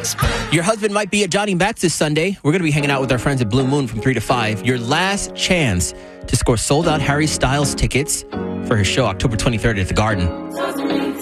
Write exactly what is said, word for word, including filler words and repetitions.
Your husband might be at Johnny Mack's this Sunday. We're going to be hanging out with our friends at Blue Moon from three to five. Your last chance to score sold-out Harry Styles tickets for his show October twenty-third at the Garden.